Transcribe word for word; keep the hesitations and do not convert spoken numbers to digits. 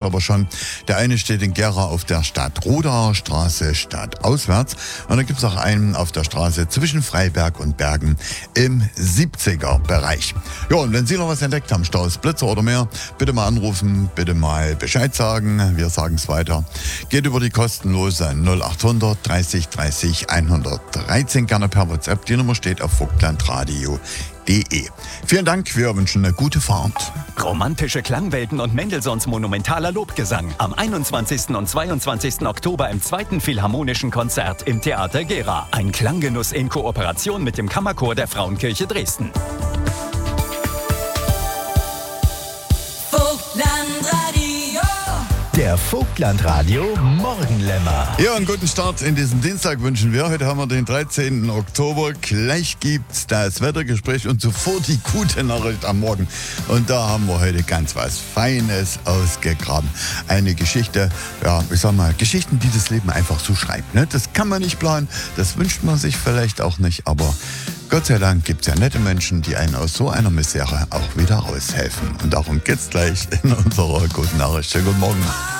aber schon. Der eine steht in Gera auf der Stadtrodaer Straße stadtauswärts. Und dann gibt es auch einen auf der Straße zwischen Freiberg und Bergen im siebziger Bereich. Ja, und wenn Sie noch was entdeckt haben, Staus, Blitzer oder mehr, bitte mal anrufen, bitte mal Bescheid sagen. Wir sagen es weiter. Geht über die kostenlose null acht hundert dreißig dreißig hundertdreizehn, gerne per WhatsApp. Die Nummer steht auf vogtlandradio punkt de. Vielen Dank, wir wünschen eine gute Fahrt. Romantische Klangwelten und Mendelssohns monumentaler Lobgesang am einundzwanzigsten und zweiundzwanzigsten Oktober im zweiten Philharmonischen Konzert im Theater Gera. Ein Klanggenuss in Kooperation mit dem Kammerchor der Frauenkirche Dresden. Der Vogtlandradio Morgenlämmer. Ja, einen guten Start in diesen Dienstag wünschen wir. Heute haben wir den dreizehnten Oktober. Gleich gibt's das Wettergespräch und zuvor die gute Nachricht am Morgen. Und da haben wir heute ganz was Feines ausgegraben. Eine Geschichte, ja, ich sag mal, Geschichten, die das Leben einfach so schreibt. Ne? Das kann man nicht planen, das wünscht man sich vielleicht auch nicht, aber Gott sei Dank gibt's ja nette Menschen, die einen aus so einer Misere auch wieder raushelfen. Und darum geht's gleich in unserer guten Nachricht. Schönen guten Morgen.